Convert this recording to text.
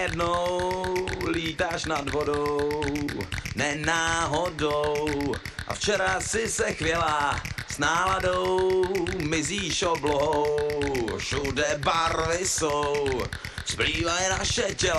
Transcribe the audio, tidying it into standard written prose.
Jednou lítáš nad vodou, nenáhodou. A včera si se chvěla s náladou, mizíš oblohou. Všude barvy jsou, splývají naše těla.